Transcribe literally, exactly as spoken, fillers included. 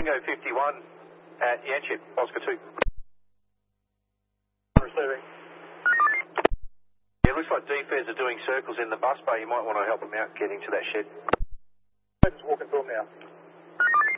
Tango fifty-one at Yanchep, Oscar two. Receiving. Yeah, looks like D F A S are doing circles in the bus bay. You might want to help them out getting to that shed. Just walking through them now.